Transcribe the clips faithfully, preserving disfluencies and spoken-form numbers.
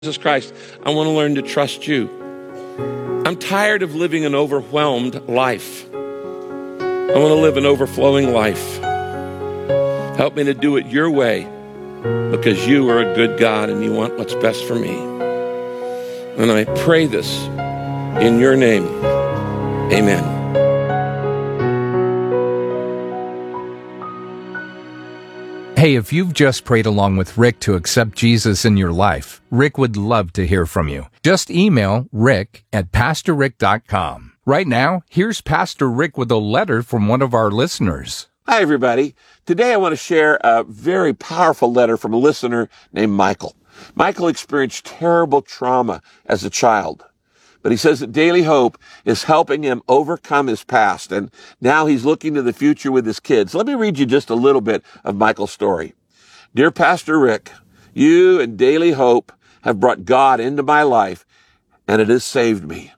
Jesus Christ, I want to learn to trust you. I'm tired of living an overwhelmed life. I want to live an overflowing life. Help me to do it your way, because you are a good God and you want what's best for me. And I pray this in your name. Amen. Hey, if you've just prayed along with Rick to accept Jesus in your life, Rick would love to hear from you. Just email rick at pastor rick dot com. Right now, here's Pastor Rick with a letter from one of our listeners. Hi, everybody. Today I want to share a very powerful letter from a listener named Michael. Michael experienced terrible trauma as a child, but he says that Daily Hope is helping him overcome his past, and now he's looking to the future with his kids. Let me read you just a little bit of Michael's story. Dear Pastor Rick, you and Daily Hope have brought God into my life, and it has saved me.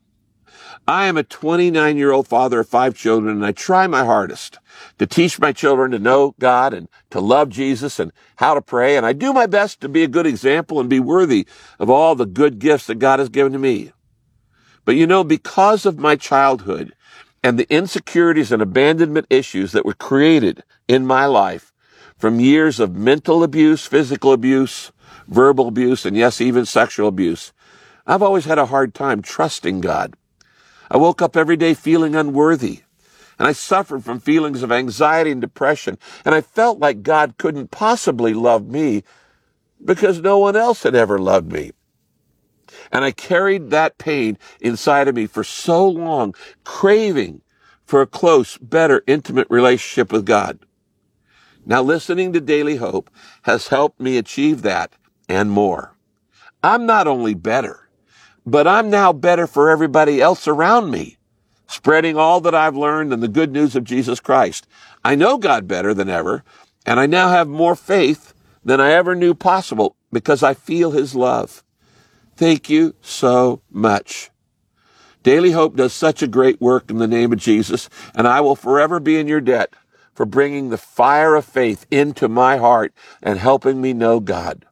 I am a twenty-nine-year-old father of five children, and I try my hardest to teach my children to know God and to love Jesus and how to pray, and I do my best to be a good example and be worthy of all the good gifts that God has given to me. But you know, because of my childhood and the insecurities and abandonment issues that were created in my life from years of mental abuse, physical abuse, verbal abuse, and yes, even sexual abuse, I've always had a hard time trusting God. I woke up every day feeling unworthy, and I suffered from feelings of anxiety and depression, and I felt like God couldn't possibly love me because no one else had ever loved me. And I carried that pain inside of me for so long, craving for a close, better, intimate relationship with God. Now, listening to Daily Hope has helped me achieve that and more. I'm not only better, but I'm now better for everybody else around me, spreading all that I've learned and the good news of Jesus Christ. I know God better than ever, and I now have more faith than I ever knew possible because I feel His love. Thank you so much. Daily Hope does such a great work in the name of Jesus, and I will forever be in your debt for bringing the fire of faith into my heart and helping me know God.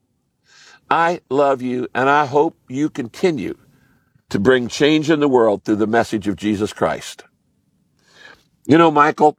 I love you, and I hope you continue to bring change in the world through the message of Jesus Christ. You know, Michael,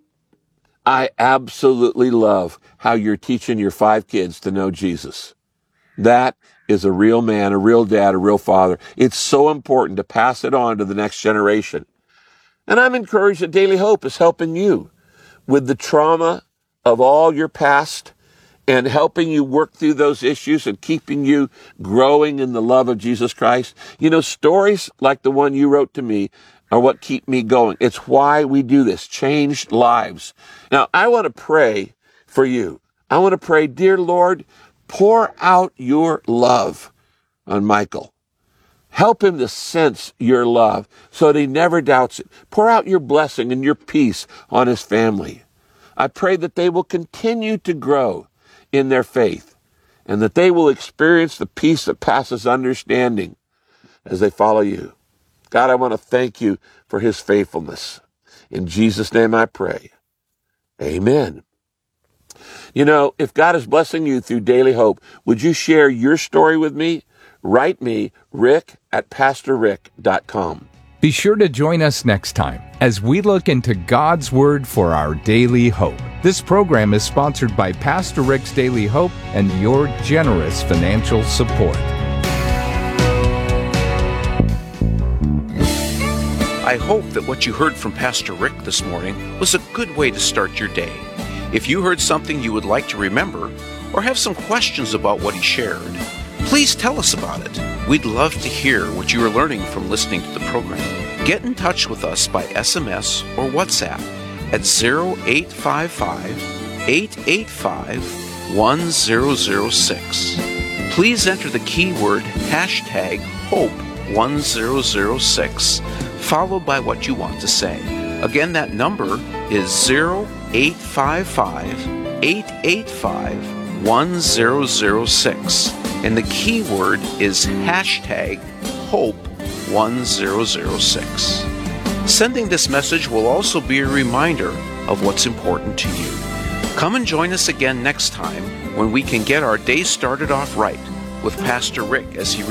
I absolutely love how you're teaching your five kids to know Jesus. That is a real man, a real dad, a real father. It's so important to pass it on to the next generation. And I'm encouraged that Daily Hope is helping you with the trauma of all your past and helping you work through those issues and keeping you growing in the love of Jesus Christ. You know, stories like the one you wrote to me are what keep me going. It's why we do this, changed lives. Now, I want to pray for you. I want to pray, dear Lord, pour out your love on Michael. Help him to sense your love so that he never doubts it. Pour out your blessing and your peace on his family. I pray that they will continue to grow in their faith and that they will experience the peace that passes understanding as they follow you. God, I want to thank you for his faithfulness. In Jesus' name I pray. Amen. You know, if God is blessing you through Daily Hope, would you share your story with me? Write me, rick at pastor rick dot com. Be sure to join us next time as we look into God's Word for our daily hope. This program is sponsored by Pastor Rick's Daily Hope and your generous financial support. I hope that what you heard from Pastor Rick this morning was a good way to start your day. If you heard something you would like to remember or have some questions about what he shared, please tell us about it. We'd love to hear what you are learning from listening to the program. Get in touch with us by S M S or WhatsApp at zero eight five five, eight eight five, one zero zero six. Please enter the keyword hashtag hope one zero zero six, followed by what you want to say. Again, that number is zero eight five five, eight eight five, one zero zero six. And the keyword is hashtag hope one zero zero six. Sending this message will also be a reminder of what's important to you. Come and join us again next time when we can get our day started off right with Pastor Rick as he